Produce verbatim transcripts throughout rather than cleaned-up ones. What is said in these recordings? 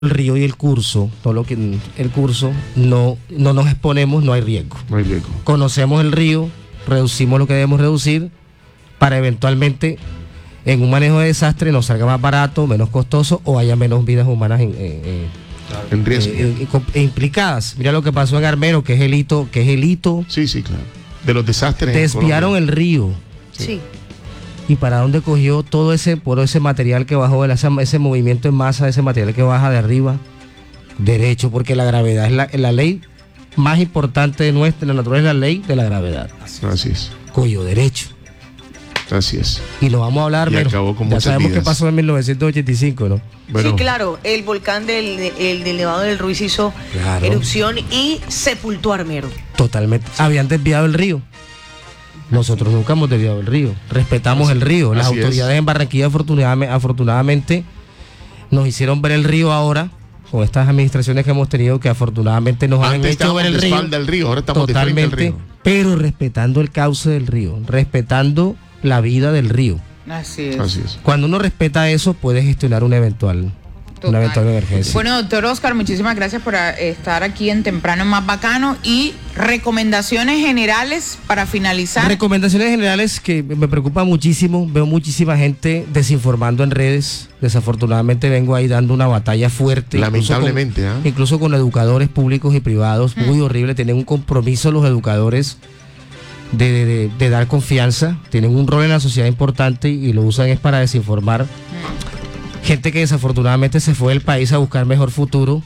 el río y el curso, todo lo que el curso, no, no nos exponemos, no hay riesgo. No hay riesgo. Conocemos el río, reducimos lo que debemos reducir para eventualmente en un manejo de desastre nos salga más barato, menos costoso o haya menos vidas humanas en, en, claro. en riesgo. Eh, eh, implicadas. Mira lo que pasó en Armero, que es el hito, que es el hito. Sí, sí, claro. De los desastres. Desviaron el río. Sí. sí. ¿Y para dónde cogió todo ese, por ese material que bajó, ese, ese movimiento en masa, ese material que baja de arriba? Derecho, porque la gravedad es la, la ley más importante de nuestra, la naturaleza es la ley de la gravedad. Así es. Cogió derecho. Así es. Y lo vamos a hablar, y pero acabó con ya sabemos vidas. qué pasó en mil novecientos ochenta y cinco, ¿no? Bueno. Sí, claro, el volcán del, el, del Nevado del Ruiz hizo claro. erupción y sepultó Armero. Totalmente. Habían desviado el río. Nosotros nunca hemos desviado el río, respetamos así, el río. Las autoridades es. en Barranquilla afortunadamente, afortunadamente nos hicieron ver el río ahora, con estas administraciones que hemos tenido que afortunadamente nos Antes han hecho ver el río. Del río ahora estamos totalmente, de frente al río. Pero respetando el cauce del río, respetando la vida del río. Así es. Así es. Cuando uno respeta eso, puede gestionar un eventual. Total. Una eventual emergencia. Bueno, doctor Oscar, muchísimas gracias por estar aquí en Temprano Más Bacano y recomendaciones generales para finalizar. Recomendaciones generales que me preocupa muchísimo, veo muchísima gente desinformando en redes, desafortunadamente vengo ahí dando una batalla fuerte. Lamentablemente, incluso con, ¿eh? incluso con educadores públicos y privados, mm. muy horrible, tienen un compromiso los educadores de, de, de, de dar confianza, tienen un rol en la sociedad importante y lo usan es para desinformar. Mm. Gente que desafortunadamente se fue del país a buscar mejor futuro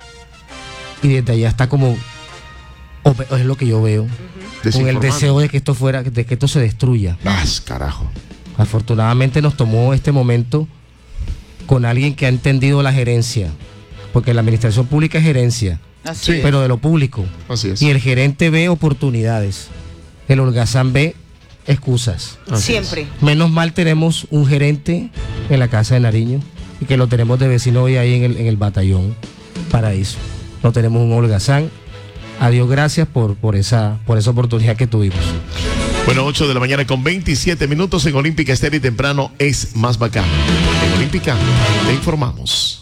y desde allá está como, o es lo que yo veo, uh-huh. con el deseo de que esto fuera, de que esto se destruya. ¡Vas, carajo! Afortunadamente nos tomó este momento con alguien que ha entendido la gerencia, porque la administración pública es gerencia, Así pero es. de lo público. Así es. Y el gerente ve oportunidades, el holgazán ve excusas. Así Siempre. Es. Menos mal tenemos un gerente en la Casa de Nariño y que lo tenemos de vecino hoy ahí en el, en el batallón Paraíso. No tenemos un holgazán. A Dios gracias por, por, esa, por esa oportunidad que tuvimos. Bueno, ocho de la mañana con veintisiete minutos en Olímpica Estéreo y Temprano es Más Bacano. En Olímpica te informamos.